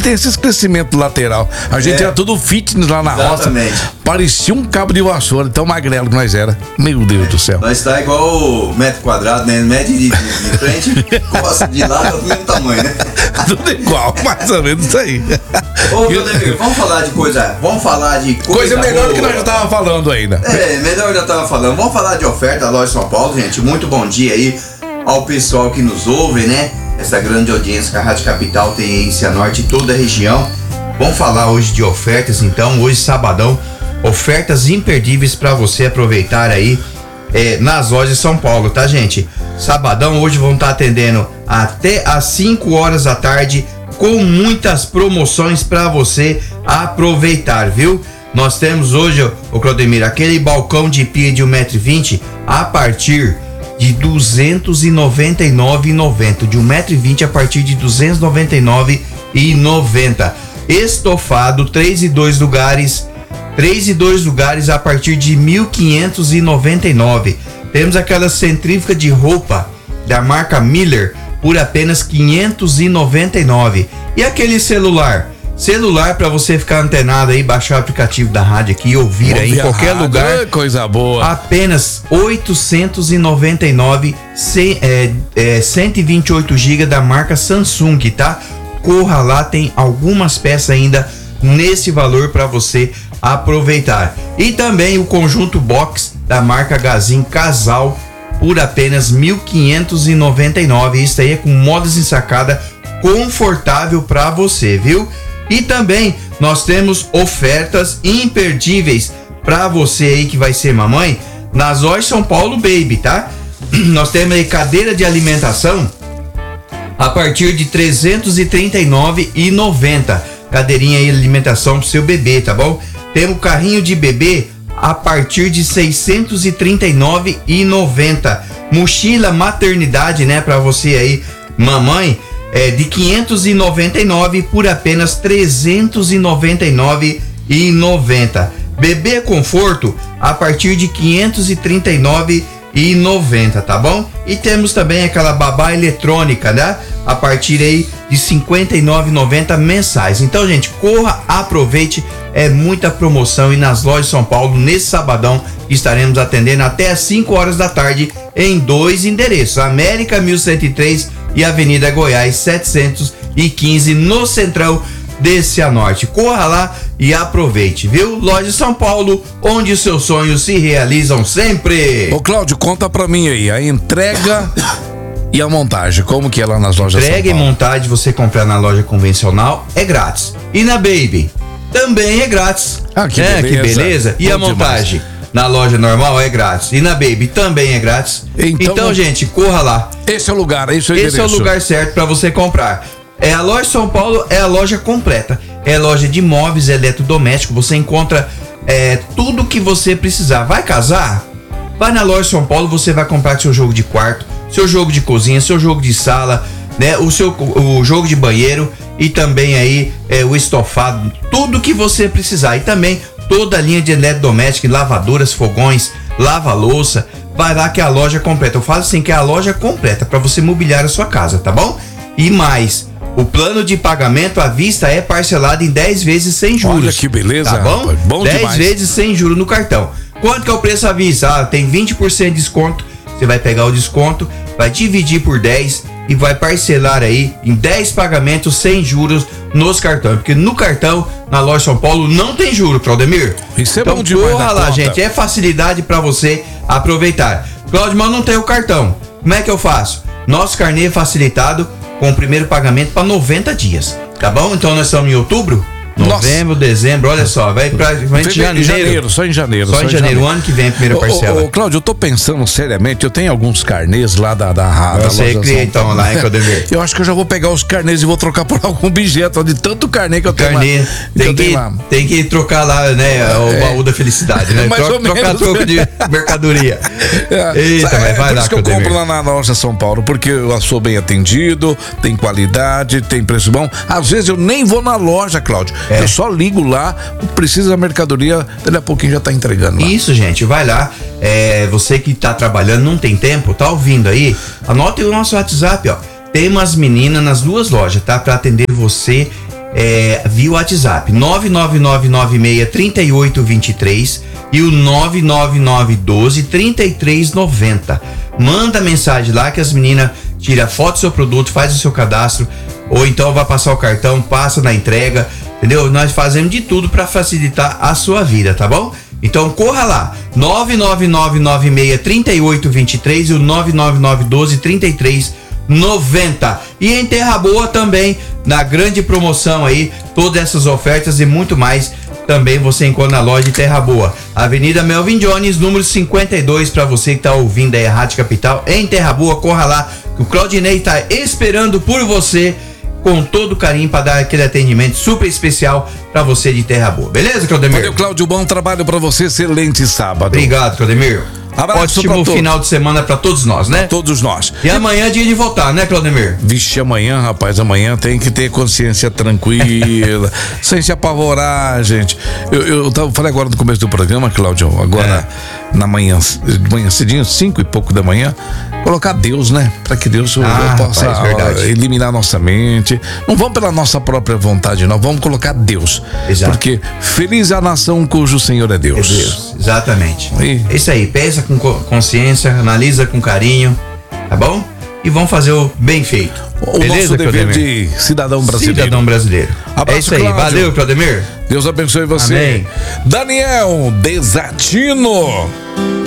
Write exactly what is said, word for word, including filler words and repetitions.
que tem esses crescimentos lateral. A gente É. era tudo fitness lá na Exatamente. roça. Parecia um cabo de vassoura, tão magrelo que nós era. Meu Deus do céu. Nós tá igual o metro quadrado, né? Mede de, de, de frente, costa de lado, é do mesmo tamanho, né? Tudo igual, mais ou menos isso aí. Ô, Claudemir, vamos falar de coisa. Vamos falar de coisa. Coisa melhor do boa. que nós já tava falando ainda. É, melhor já tava falando. Vamos falar de oferta da Loja São Paulo, gente. Muito bom dia aí ao pessoal que nos ouve, né? Essa grande audiência que a Rádio Capital tem aí em Cianorte e toda a região. Vamos falar hoje de ofertas, então. Hoje, sabadão, ofertas imperdíveis para você aproveitar aí é, nas lojas São Paulo, tá, gente? Sabadão, hoje vão estar atendendo até às cinco horas da tarde com muitas promoções para você aproveitar, viu? Nós temos hoje, o Claudemir, aquele balcão de pia de um metro e vinte a partir de duzentos e noventa e nove reais e noventa centavos, de um metro e vinte a partir de duzentos e noventa e nove reais e noventa centavos. Estofado, três e dois lugares, três e dois lugares a partir de mil quinhentos e noventa e nove reais. Temos aquela centrífuga de roupa da marca Miller por apenas quinhentos e noventa e nove reais. E aquele celular? Celular para você ficar antenado aí, baixar o aplicativo da rádio aqui e ouvir aí em qualquer rádio, lugar. Coisa boa. Apenas oitocentos e noventa e nove reais, é, é, cento e vinte e oito gigas da marca Samsung, tá? Corra lá, tem algumas peças ainda nesse valor para você aproveitar. E também o conjunto box da marca Gazin Casal por apenas mil quinhentos e noventa e nove reais. Isso aí é com modas ensacada confortável para você, viu? E também nós temos ofertas imperdíveis para você aí que vai ser mamãe nas lojas São Paulo Baby, tá? Nós temos aí cadeira de alimentação a partir de trezentos e trinta e nove reais e noventa centavos. Cadeirinha aí de alimentação pro seu bebê, tá bom? Temos carrinho de bebê a partir de seiscentos e trinta e nove reais e noventa centavos. Mochila maternidade, né, para você aí, mamãe, é de quinhentos e noventa e nove reais por apenas trezentos e noventa e nove reais e noventa centavos. Bebê conforto a partir de quinhentos e trinta e nove reais e noventa centavos, tá bom? E temos também aquela babá eletrônica, né? A partir aí de cinquenta e nove reais e noventa centavos mensais. Então, gente, corra, aproveite, é muita promoção e nas lojas São Paulo nesse sabadão estaremos atendendo até às cinco horas da tarde em dois endereços: América mil cento e três e Avenida Goiás setecentos e quinze, no centrão de Cianorte. Corra lá e aproveite, viu? Loja São Paulo, onde os seus sonhos se realizam sempre. Ô, Cláudio, conta pra mim aí, a entrega e a montagem, como que é lá nas lojas Entrega São Paulo? e montagem, você comprar na loja convencional é grátis. E na Baby também é grátis. Ah, que é, beleza. que beleza. E Bom a montagem? demais. Na loja normal é grátis. E na Baby também é grátis. Então, Então gente, corra lá. Esse é o lugar, esse é o Esse é o endereço. lugar certo para você comprar. É a loja São Paulo, é a loja completa. É loja de móveis eletrodomésticos. Você encontra é, tudo que você precisar. Vai casar? Vai na loja São Paulo, você vai comprar seu jogo de quarto, seu jogo de cozinha, seu jogo de sala, né? O seu o jogo de banheiro e também aí é, o estofado, tudo que você precisar. E também toda a linha de eletrodoméstico, lavadoras, fogões, lava-louça. Vai lá que é a loja completa. Eu falo assim que é a loja completa para você mobiliar a sua casa, tá bom? E mais, o plano de pagamento à vista é parcelado em dez vezes sem juros. Olha que beleza, tá bom? rapaz, bom dez demais. vezes sem juros no cartão. Quanto que é o preço à vista? Ah, tem vinte por cento de desconto. Você vai pegar o desconto, vai dividir por dez e vai parcelar aí em dez pagamentos sem juros nos cartões. Porque no cartão, na loja São Paulo, não tem juros, Claudemir. Isso é então, bom demais corra da lá, conta. gente. É facilidade para você aproveitar. Cláudio, mas não tem o cartão. Como é que eu faço? Nosso carnê é facilitado com o primeiro pagamento para noventa dias. Tá bom? Então nós estamos em outubro, novembro, Nossa. dezembro, olha só, vai pra vai janeiro. janeiro. Só em janeiro. Só, só em janeiro, janeiro, o ano que vem a primeira parcela. Ô, ô, Cláudio, eu tô pensando seriamente, eu tenho alguns carnês lá da, da, da Você cria então lá, hein, Claudemir? Eu acho que eu já vou pegar os carnês e vou trocar por algum objeto, de tanto carnê que eu tenho carnê. lá. Tem, eu que, tenho lá. tem que trocar lá, né, o baú é. da felicidade, né? Mais Troca, ou trocar menos. troco de mercadoria. É. Eita, é, mas vai por lá, isso que eu Claudemir. compro lá na loja São Paulo, porque eu sou bem atendido, tem qualidade, tem preço bom. Às vezes eu nem vou na loja, Cláudio. É. Eu só ligo lá, precisa da mercadoria, daqui a pouquinho já tá entregando lá. Isso, gente, vai lá. É, você que tá trabalhando, não tem tempo, tá ouvindo aí? Anote o nosso WhatsApp, ó. Tem umas meninas nas duas lojas, tá? Pra atender você é, via WhatsApp, nove nove nove nove seis três oito dois três e o nove nove nove um dois três três nove zero. Manda mensagem lá que as meninas tiram foto do seu produto, faz o seu cadastro, ou então vai passar o cartão, passa na entrega, entendeu? Nós fazemos de tudo para facilitar a sua vida, tá bom? Então corra lá, nove nove nove nove seis três oito dois três e o nove nove nove um dois três três nove zero. E em Terra Boa também, na grande promoção aí, todas essas ofertas e muito mais também você encontra na loja de Terra Boa. Avenida Melvin Jones, número cinquenta e dois, para você que tá ouvindo aí a Rádio Capital em Terra Boa, corra lá, que o Claudinei tá esperando por você com todo carinho para dar aquele atendimento super especial para você de Terra Boa. Beleza, Claudemir? Valeu, Cláudio, bom trabalho para você, excelente sábado. Obrigado, Claudemir. Abraço. Ótimo final de semana para todos nós, né? Pra todos nós. E amanhã é dia de votar, né, Claudemir? Vixe, amanhã, rapaz, amanhã tem que ter consciência tranquila, sem se apavorar, gente. Eu, eu tava, falei agora no começo do programa, Cláudio, agora é. na manhã, de manhã cedinho, cinco e pouco da manhã, colocar Deus, né? Para que Deus ah, possa rapaz, eliminar nossa mente. Não vamos pela nossa própria vontade, não, vamos colocar Deus. Exato. Porque feliz é a nação cujo Senhor é Deus. É Deus, exatamente. E... é isso aí, pensa com consciência, analisa com carinho, tá bom? E vamos fazer o bem feito. O Beleza, nosso dever Claudemir? De cidadão brasileiro. Cidadão brasileiro. Abraço, é isso aí, Cláudio. Valeu, Claudemir. Deus abençoe você. Amém. Daniel Desatino.